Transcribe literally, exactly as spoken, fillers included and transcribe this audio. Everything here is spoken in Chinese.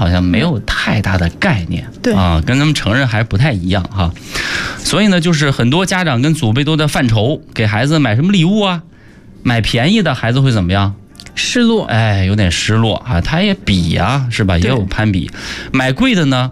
好像没有太大的概念， 对啊，跟咱们成人还不太一样哈。所以呢，就是很多家长跟祖辈都在犯愁，给孩子买什么礼物啊？买便宜的孩子会怎么样？ 失落， 哎，有点失落啊，他也比呀、啊，是吧？也有攀比。买贵的呢，